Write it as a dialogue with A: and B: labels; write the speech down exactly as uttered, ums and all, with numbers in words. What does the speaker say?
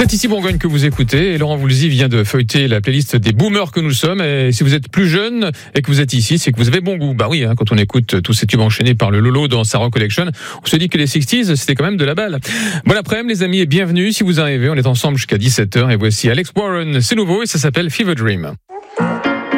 A: C'est ici Bourgogne que vous écoutez et Laurent Voulzy vient de feuilleter la playlist des boomers que nous sommes. Et si vous êtes plus jeune et que vous êtes ici, c'est que vous avez bon goût. Bah oui, hein, quand on écoute tous ces tubes enchaînés par le Lolo dans sa Rock Collection, on se dit que les sixties, c'était quand même de la balle. Bon après-midi les amis et bienvenue. Si vous arrivez, on est ensemble jusqu'à dix-sept heures et voici Alex Warren. C'est nouveau et ça s'appelle Fever Dream.